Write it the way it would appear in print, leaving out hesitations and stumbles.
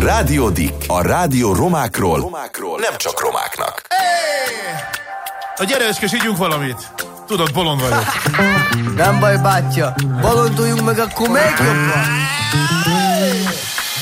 Rádió Dick. A rádió romákról, nem csak romáknak. A gyere, Eskes, ígyunk valamit. Tudod, bolond vagyok. Nem baj, bátya. Bolonduljunk meg, akkor még jobban.